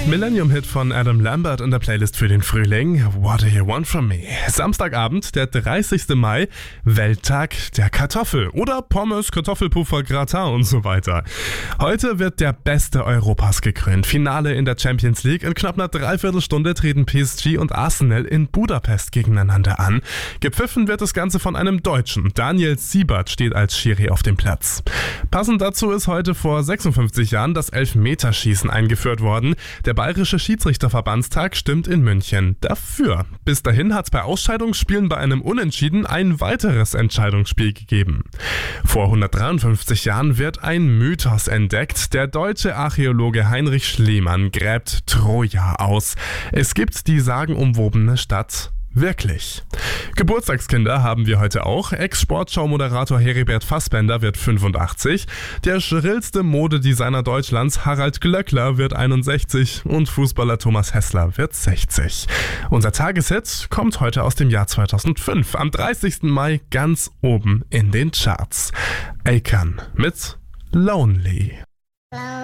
Millennium-Hit von Adam Lambert in der Playlist für den Frühling. What do you want from me? Samstagabend, der 30. Mai, Welttag der Kartoffel oder Pommes, Kartoffelpuffer, Gratin und so weiter. Heute wird der Beste Europas gekrönt. Finale in der Champions League. In knapp einer Dreiviertelstunde treten PSG und Arsenal in Budapest gegeneinander an. Gepfiffen wird das Ganze von einem Deutschen. Daniel Siebert steht als Schiri auf dem Platz. Passend dazu ist heute vor 56 Jahren das Elfmeterschießen eingeführt worden. Der Bayerische Schiedsrichterverbandstag stimmt in München dafür. Bis dahin hat es bei Ausscheidungsspielen bei einem Unentschieden ein weiteres Entscheidungsspiel gegeben. Vor 153 Jahren wird ein Mythos entdeckt. Der deutsche Archäologe Heinrich Schliemann gräbt Troja aus. Es gibt die sagenumwobene Stadt wirklich. Geburtstagskinder haben wir heute auch. Ex-Sportschau-Moderator Heribert Fassbender wird 85. Der schrillste Modedesigner Deutschlands Harald Glöckler wird 61 und Fußballer Thomas Hessler wird 60. Unser Tageshit kommt heute aus dem Jahr 2005. Am 30. Mai ganz oben in den Charts. Akon mit Lonely.